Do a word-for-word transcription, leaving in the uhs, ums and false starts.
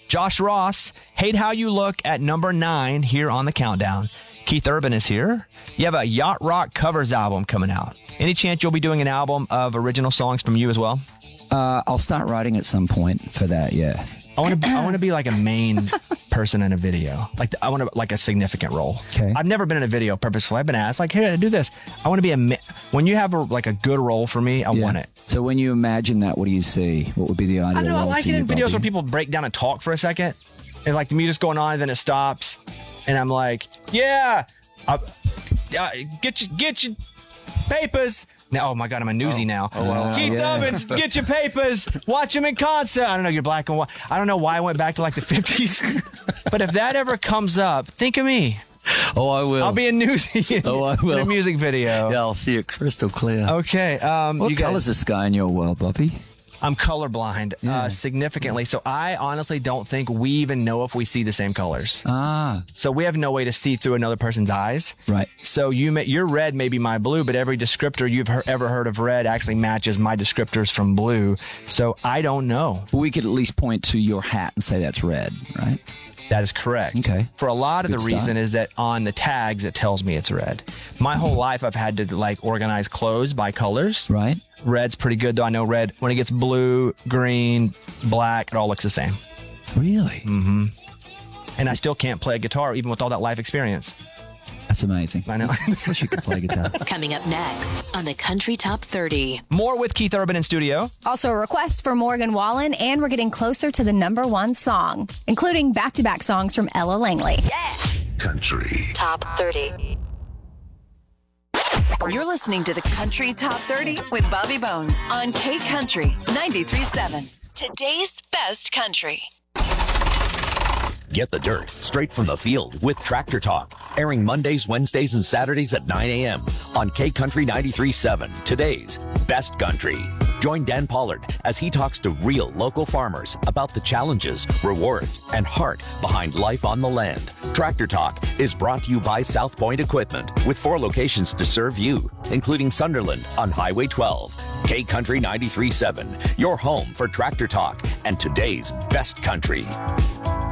Josh Ross, Hate How You Look at number nine here on the countdown. Keith Urban is here. You have a Yacht Rock covers album coming out. Any chance you'll be doing an album of original songs from you as well? Uh, I'll start writing at some point for that, yeah. I want to. I want to be like a main person in a video. Like I want to like a significant role. Okay. I've never been in a video purposefully. I've been asked like, "Hey, do this." I want to be a. Ma- when you have a, like a good role for me, I yeah. want it. So when you imagine that, what do you see? What would be the ideal? I don't know. I role like for it you, in videos Bobby? where people break down and talk for a second, and like the music's going on, and then it stops, and I'm like, "Yeah, I, uh, get your get your papers." Now, oh my God, I'm a newsie oh. now. Oh, wow. Keith yeah. Ovens, get your papers. Watch them in concert. I don't know, you're black and white. I don't know why I went back to like the fifties. But if that ever comes up, think of me. Oh, I will. I'll be a newsie in, oh, I will. in a music video. Yeah, I'll see it crystal clear. Okay. Um, What you color's guys, the sky in your world, Bobby? I'm colorblind Yeah. uh, significantly. So I honestly don't think we even know if we see the same colors. Ah, So we have no way to see through another person's eyes. right. So you may, your red may be my blue, but every descriptor you've he- ever heard of red actually matches my descriptors from blue. So I don't know. We could at least point to your hat and say that's red, right? That is correct. Okay. For a lot of Good the reason start. is that on the tags it tells me it's red. My whole life I've had to like organize clothes by colors. Right. Red's pretty good though. I know red when it gets blue, green, black, it all looks the same. Really? Mm-hmm. And I still can't play a guitar even with all that life experience. That's amazing. I know. Wish you could play guitar. Coming up next on the Country Top thirty. More with Keith Urban in studio. Also a request for Morgan Wallen, and we're getting closer to the number one song, including back-to-back songs from Ella Langley. Yeah. Country Top thirty. You're listening to the Country Top thirty with Bobby Bones on K Country ninety-three point seven. Today's best country. Get the dirt straight from the field with Tractor Talk, airing Mondays, Wednesdays, and Saturdays at nine a.m. on K Country ninety-three point seven, today's best country. Join Dan Pollard as he talks to real local farmers about the challenges, rewards, and heart behind life on the land. Tractor Talk is brought to you by South Point Equipment, with four locations to serve you, including Sunderland on Highway twelve. K Country ninety-three point seven, your home for Tractor Talk and today's best country.